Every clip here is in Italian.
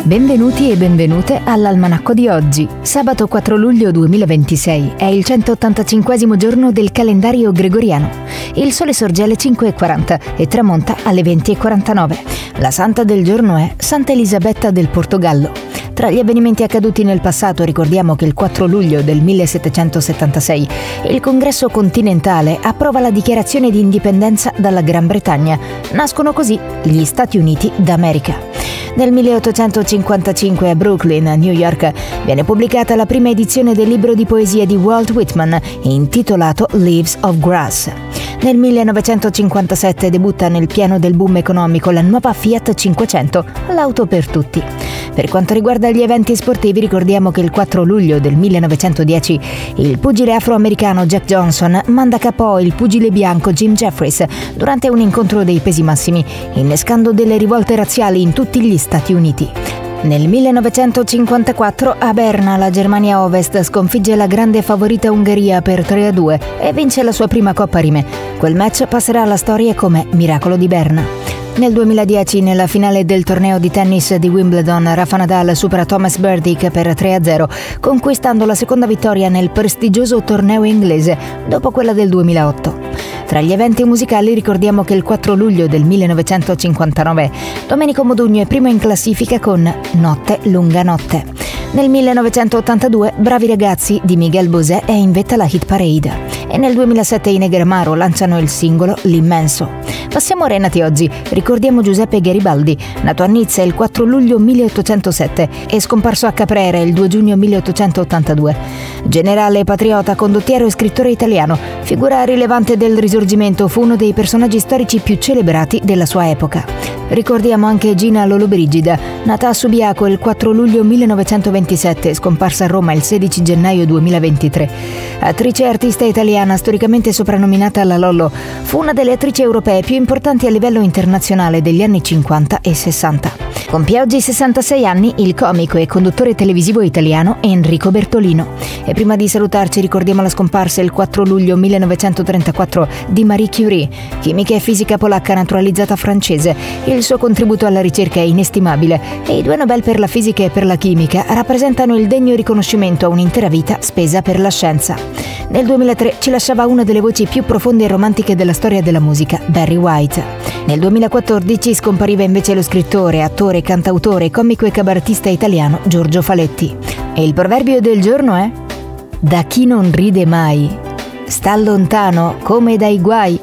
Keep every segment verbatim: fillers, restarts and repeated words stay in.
Benvenuti e benvenute all'Almanacco di oggi. Sabato quattro luglio duemilaventisei è il centottantacinquesimo giorno del calendario gregoriano. Il sole sorge alle cinque e quaranta e tramonta alle venti e quarantanove. La santa del giorno è Santa Elisabetta del Portogallo. Tra gli avvenimenti accaduti nel passato ricordiamo che il quattro luglio del millesettecentosettantasei il Congresso continentale approva la dichiarazione di indipendenza dalla Gran Bretagna. Nascono così gli Stati Uniti d'America. Nel milleottocentocinquantacinque a Brooklyn, New York, viene pubblicata la prima edizione del libro di poesia di Walt Whitman, intitolato Leaves of Grass. Nel millenovecentocinquantasette debutta nel pieno del boom economico la nuova Fiat cinquecento, l'auto per tutti. Per quanto riguarda gli eventi sportivi, ricordiamo che il quattro luglio del millenovecentodieci il pugile afroamericano Jack Johnson manda K O il pugile bianco Jim Jeffries durante un incontro dei pesi massimi, innescando delle rivolte razziali in tutti gli Stati Uniti. Nel millenovecentocinquantaquattro a Berna la Germania Ovest sconfigge la grande favorita Ungheria per tre a due e vince la sua prima Coppa Rime. Quel match passerà alla storia come Miracolo di Berna. Nel duemiladieci, nella finale del torneo di tennis di Wimbledon, Rafa Nadal supera Thomas Berdych per tre a zero, conquistando la seconda vittoria nel prestigioso torneo inglese, dopo quella del duemilaotto. Tra gli eventi musicali ricordiamo che il quattro luglio del millenovecentocinquantanove Domenico Modugno è primo in classifica con Notte, lunga notte. Nel millenovecentottantadue Bravi ragazzi di Miguel Bosé è in vetta alla hit parade. E nel duemilasette i Negramaro lanciano il singolo L'immenso. Passiamo a Renati oggi. Ricordiamo Giuseppe Garibaldi, nato a Nizza il quattro luglio milleottocentosette e scomparso a Caprera il due giugno milleottocentottantadue. Generale, patriota, condottiero e scrittore italiano, figura rilevante del Risorgimento, fu uno dei personaggi storici più celebrati della sua epoca. Ricordiamo anche Gina Lollobrigida, nata a Subiaco il quattro luglio millenovecentoventisette, scomparsa a Roma il sedici gennaio duemilaventitré. Attrice e artista italiana, storicamente soprannominata la Lollo, fu una delle attrici europee più importanti a livello internazionale degli anni cinquanta e sessanta. Compie oggi sessantasei anni il comico e conduttore televisivo italiano Enrico Bertolino. E prima di salutarci ricordiamo la scomparsa il quattro luglio millenovecentotrentaquattro di Marie Curie, chimica e fisica polacca naturalizzata francese. Il suo contributo alla ricerca è inestimabile e i due Nobel per la fisica e per la chimica rappresentano il degno riconoscimento a un'intera vita spesa per la scienza. Nel duemilatré ci lasciava una delle voci più profonde e romantiche della storia della musica, Barry White. Nel duemilaquattordici scompariva invece lo scrittore, attore, cantautore, comico e cabarettista italiano Giorgio Faletti. E il proverbio del giorno è: da chi non ride mai, sta lontano come dai guai.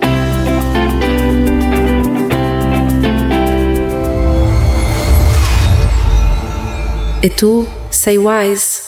E tu sei wise?